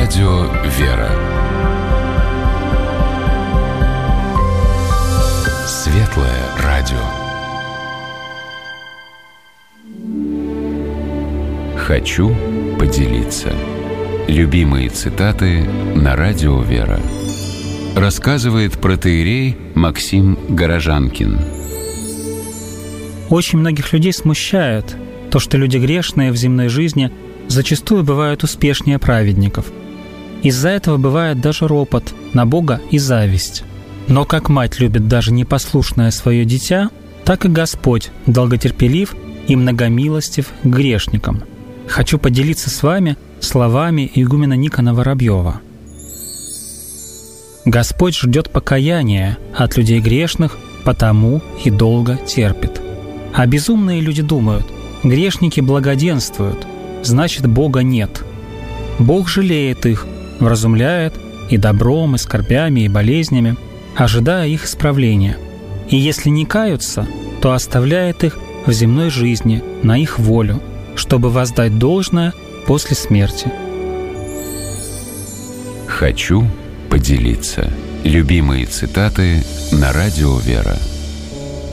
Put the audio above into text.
радио «Вера». Светлое радио. Хочу поделиться. Любимые цитаты на радио «Вера». Рассказывает протоиерей Максим Горожанкин. Очень многих людей смущает то, что люди грешные в земной жизни зачастую бывают успешнее праведников. Из-за этого бывает даже ропот на Бога и зависть. Но как мать любит даже непослушное свое дитя, так и Господь долготерпелив и многомилостив к грешникам. Хочу поделиться с вами словами игумена Никона Воробьева. Господь ждет покаяния от людей грешных, потому и долго терпит. А безумные люди думают, грешники благоденствуют, значит, Бога нет. Бог жалеет их, вразумляет и добром, и скорбями, и болезнями, ожидая их исправления. И если не каются, то оставляет их в земной жизни на их волю, чтобы воздать должное после смерти. Хочу поделиться. Любимые цитаты на радио «Вера».